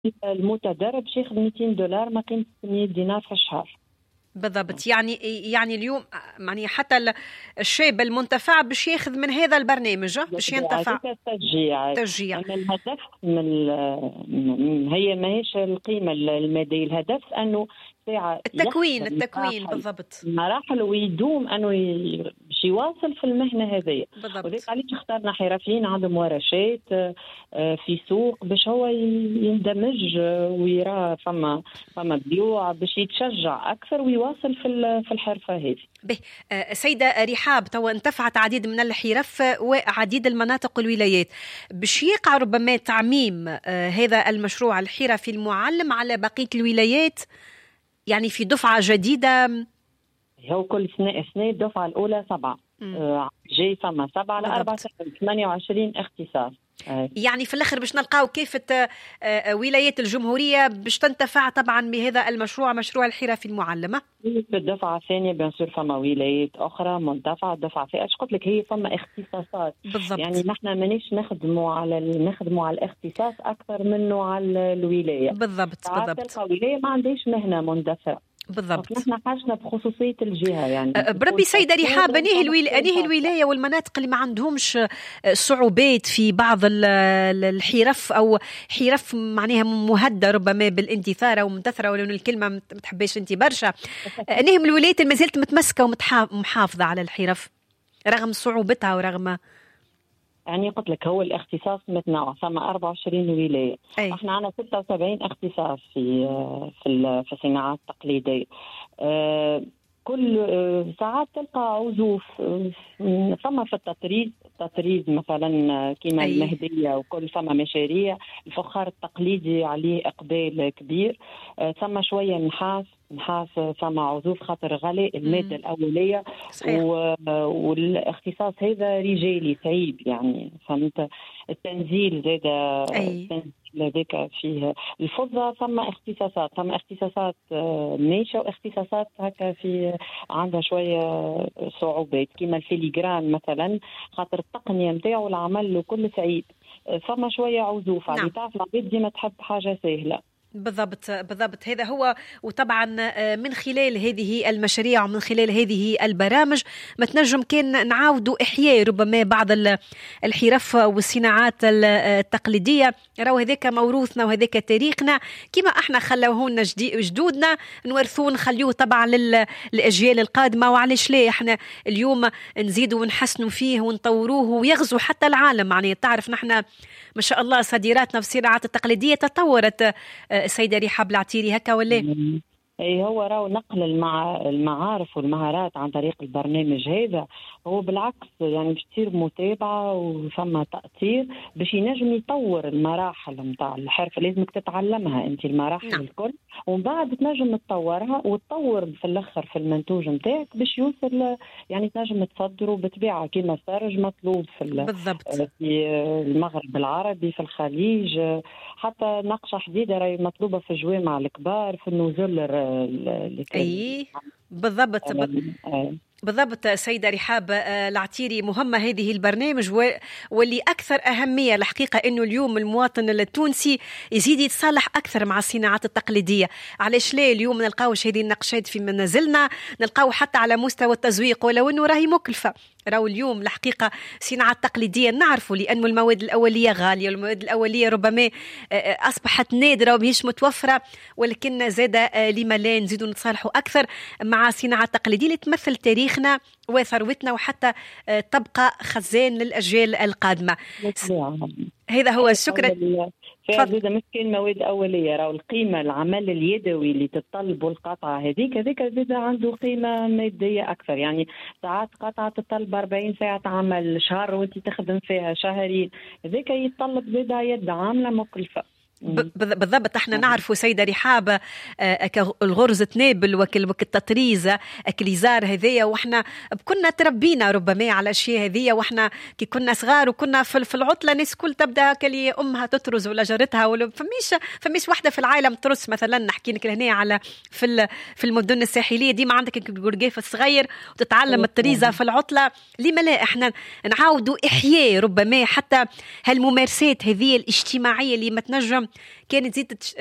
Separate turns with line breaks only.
المتدرب باش ياخذ $200 ما قيمة $600 في الشهر.
بالضبط. يعني اليوم يعني حتى الشاب المنتفع باش ياخذ من هذا البرنامج باش ينتفع.
تشجيع. أما الهدف هي ماهيش القيمة المادية، الهدف أنه ساعة
التكوين بالضبط
مراحل ويدوم أنه باش يواصل في المهنة هذه. وذلك علاش اخترنا حرفيين عندهم ورشات في سوق باش هو يندمج ويرى فما بيوع باش يتشجع أكثر ويواصل في الحرفة هذه.
سيدة رحاب، توا انتفعت عديد من الحرف وعديد المناطق والولايات، باش يقع ربما تعميم هذا المشروع الحرفي المعلم على بقية الولايات يعني في دفعة جديدة؟
هو كل سنة الدفعة الأولى 7 جاي فما 7 على 4 28 اختصاص.
يعني في الآخر باش نلقاو كافة ولايات الجمهورية باش تنتفع طبعا بهذا المشروع، مشروع الحرفي المعلمة.
في الدفعة الثانية بيانسور فما ولايات أخرى منتفعة. الدفعة الثانية قلت لك هي فما اختصاصات
بالضبط.
يعني نحن مانيش نخدموا على الاختصاص أكثر منه على الولاية.
بالضبط.
تلقى ولاية ما عندهاش مهنة مندثرة.
بالضبط.
نحن حاجنا بخصوصية الجهة يعني.
بربي سيدة رحاب، أنهي الولاية والمناطق اللي ما عندهمش صعوبات في بعض الحرف أو حرف معناها مهدة ربما بالاندثار أو مندثرة، ولو الكلمة ما تحبيش أنت برشا، أنهم الولايات اللي ما زالت متمسكة ومحافظة على الحرف رغم صعوبتها ورغم
يعني قلت لك هو الاختصاص متنوع، فما 24 ولاية. احنا عندنا 76 اختصاص في الصناعات التقليدية. كل ساعات تلقى عزوف. فما في التطريز مثلا كيما المهدية وكل فما مشاريع. الفخار التقليدي عليه إقبال كبير. ثم شوية نحاس فما عزوف خاطر غلاء المادة الأولية. والاختصاص هذا رجالي صعيب يعني فهمت. التنزيل زادة لذلك فيه الفضة. ثم اختصاصات ماشية واختصاصات هكا في عندها شوية صعوبات كيما الفيليغران مثلا خاطر التقنية متاعه العمل له كل صعيب. ثم شوية عزوف عليه. تعرف العباد ديما تحب حاجة سهلة.
بالضبط هذا هو. وطبعا من خلال هذه المشاريع ومن خلال هذه البرامج ما تنجم كان نعاودوا إحياء ربما بعض الحرف والصناعات التقليدية. راهو هذاك موروثنا وهذاك تاريخنا كما احنا خلوهولنا جدودنا نورثوه نخليوه طبعا للأجيال القادمة. وعليش ليه احنا اليوم نزيدوا ونحسنوا فيه ونطوروه ويغزو حتى العالم. يعني تعرف نحن ما شاء الله صديراتنا في الصناعات التقليدية تطورت. السيدة رحاب العتيري هكا ولا؟
اي هو راهو نقل المعارف والمهارات عن طريق البرنامج هذا هو بالعكس يعني باش تصير متابعه وثم تأثير باش ينجم يطور المراحل نتاع الحرفه. لازمك تتعلمها انت المراحل الكل ومن بعد تنجم تطورها وتطور في الاخر في المنتوج نتاعك باش يوصل يعني تنجم تصدره بطبيعه كما السرج مطلوب في المغرب العربي في الخليج. حتى نقشه حديده راهي مطلوبه في الجوامع الكبار في النزل.
بالضبط سيدة رحاب العتيري. مهمة هذه البرنامج واللي أكثر أهمية الحقيقة أنه اليوم المواطن التونسي يزيد يتصالح أكثر مع الصناعات التقليدية. علاش ليه اليوم نلقاوش هذه النقشات في منازلنا نلقاو حتى على مستوى التزويق ولو أنه راهي مكلفة. راهو اليوم الحقيقة صناعة تقليدية نعرفوا لأنه المواد الأولية غالية والمواد الأولية ربما أصبحت نادرة ومهيش متوفرة. ولكن زاد لما لا نزيدوا نتصالحوا أكثر مع صناعة تقليدية اللي تمثل تاريخنا وثروتنا وحتى تبقى خزان للأجيال القادمة. هذا هو. شكرا.
فهذا مسكين مواد أولية راهو القيمة العمل اليدوي اللي تطلب القطعة هذيك زاد عنده قيمة مادية أكثر. يعني ساعات قطعة تطلب 40 ساعة عمل شهر وانت تخدم فيها شهرين هذيك يتطلب زاد يد عاملة مكلفة.
بالضبط. احنا نعرفوا سيدة رحاب الغرز تنابل وكالتطريزة اكليزار هذية واحنا كنا تربينا ربما على الاشياء هذية واحنا كي كنا صغار وكنا في العطلة ناس كل تبدا كلي امها تطرز ولا جارتها ولا فميش واحدة في العائلة ترس مثلا. نحكي لك هنا على في المدن الساحلية ديما عندك القرقاف الصغير وتتعلم الطريزة في العطلة. لما لا احنا نعاودوا احياء ربما حتى هالممارسات هذه الاجتماعية اللي ما تنجم كانت تزيد